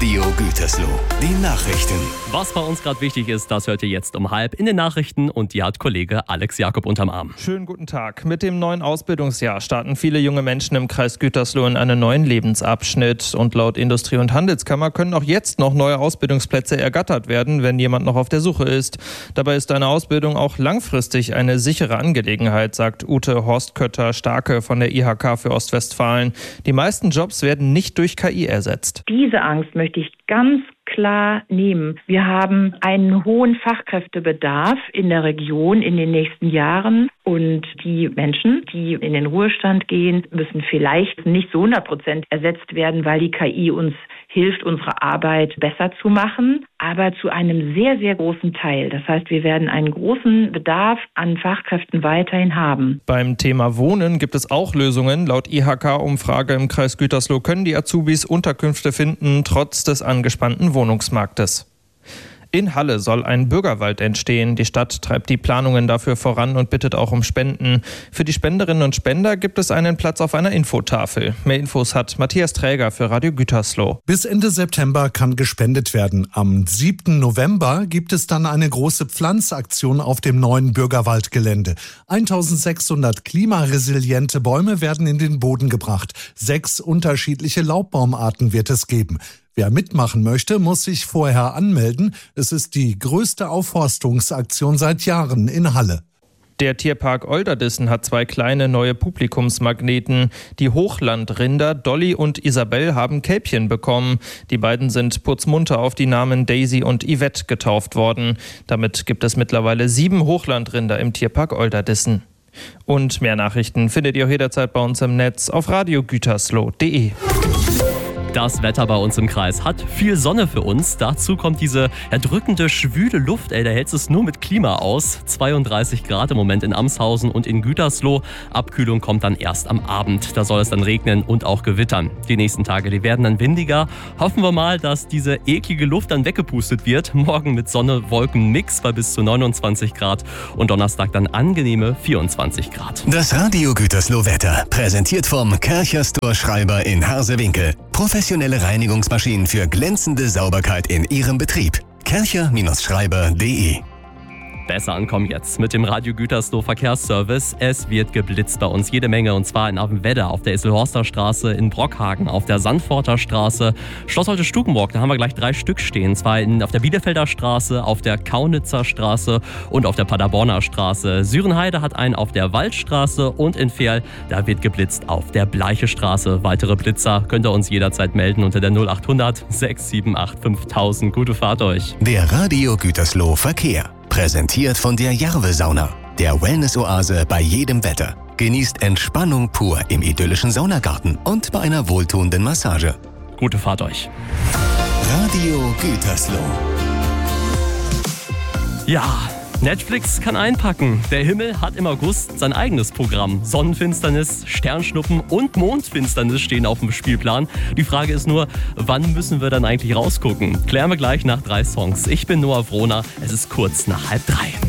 Radio Gütersloh, die Nachrichten. Was bei uns gerade wichtig ist, das hört ihr jetzt um 12:30 in den Nachrichten und die hat Kollege Alex Jakob unterm Arm. Schönen guten Tag. Mit dem neuen Ausbildungsjahr starten viele junge Menschen im Kreis Gütersloh in einen neuen Lebensabschnitt. Und laut Industrie- und Handelskammer können auch jetzt noch neue Ausbildungsplätze ergattert werden, wenn jemand noch auf der Suche ist. Dabei ist eine Ausbildung auch langfristig eine sichere Angelegenheit, sagt Ute Horstkötter-Starke von der IHK für Ostwestfalen. Die meisten Jobs werden nicht durch KI ersetzt. Diese Angst möchte ich ganz klar nehmen. Wir haben einen hohen Fachkräftebedarf in der Region in den nächsten Jahren und die Menschen, die in den Ruhestand gehen, müssen vielleicht nicht zu 100% ersetzt werden, weil die KI uns hilft, unsere Arbeit besser zu machen, aber zu einem sehr, sehr großen Teil. Das heißt, wir werden einen großen Bedarf an Fachkräften weiterhin haben. Beim Thema Wohnen gibt es auch Lösungen. Laut IHK-Umfrage im Kreis Gütersloh können die Azubis Unterkünfte finden, trotz des angespannten Wohnungsmarktes. In Halle soll ein Bürgerwald entstehen. Die Stadt treibt die Planungen dafür voran und bittet auch um Spenden. Für die Spenderinnen und Spender gibt es einen Platz auf einer Infotafel. Mehr Infos hat Matthias Träger für Radio Gütersloh. Bis Ende September kann gespendet werden. Am 7. November gibt es dann eine große Pflanzaktion auf dem neuen Bürgerwaldgelände. 1600 klimaresiliente Bäume werden in den Boden gebracht. 6 unterschiedliche Laubbaumarten wird es geben. Wer mitmachen möchte, muss sich vorher anmelden. Es ist die größte Aufforstungsaktion seit Jahren in Halle. Der Tierpark Olderdissen hat 2 kleine neue Publikumsmagneten. Die Hochlandrinder Dolly und Isabel haben Kälbchen bekommen. Die beiden sind putzmunter auf die Namen Daisy und Yvette getauft worden. Damit gibt es mittlerweile 7 Hochlandrinder im Tierpark Olderdissen. Und mehr Nachrichten findet ihr auch jederzeit bei uns im Netz auf radiogütersloh.de. Das Wetter bei uns im Kreis hat viel Sonne für uns. Dazu kommt diese erdrückende, schwüle Luft. Da hältst es nur mit Klima aus. 32 Grad im Moment in Amshausen und in Gütersloh. Abkühlung kommt dann erst am Abend. Da soll es dann regnen und auch gewittern. Die nächsten Tage, die werden dann windiger. Hoffen wir mal, dass diese eklige Luft dann weggepustet wird. Morgen mit Sonne-Wolken-Mix bei bis zu 29 Grad. Und Donnerstag dann angenehme 24 Grad. Das Radio Gütersloh Wetter, präsentiert vom Kercher-Store Schreiber in Harsewinkel. Professionelle Reinigungsmaschinen für glänzende Sauberkeit in Ihrem Betrieb. kercher-schreiber.de. Besser ankommen jetzt mit dem Radio Gütersloh Verkehrsservice. Es wird geblitzt bei uns jede Menge, und zwar in Avenwedde auf der Isselhorster Straße, in Brockhagen auf der Sandforter Straße, Schloss Holte-Stukenburg, da haben wir gleich 3 Stück stehen, zwar auf der Bielefelder Straße, auf der Kaunitzer Straße und auf der Paderborner Straße. Sürenheide hat einen auf der Waldstraße und in Verl, da wird geblitzt auf der Bleiche Straße. Weitere Blitzer könnt ihr uns jederzeit melden unter der 0800 678 5000. Gute Fahrt euch. Der Radio Gütersloh Verkehr. Präsentiert von der Jarve-Sauna, der Wellness-Oase bei jedem Wetter. Genießt Entspannung pur im idyllischen Saunagarten und bei einer wohltuenden Massage. Gute Fahrt euch. Radio Gütersloh. Ja, Netflix kann einpacken. Der Himmel hat im August sein eigenes Programm. Sonnenfinsternis, Sternschnuppen und Mondfinsternis stehen auf dem Spielplan. Die Frage ist nur, wann müssen wir dann eigentlich rausgucken? Klären wir gleich nach 3 Songs. Ich bin Noah Wrohner. Es ist kurz nach 2:30.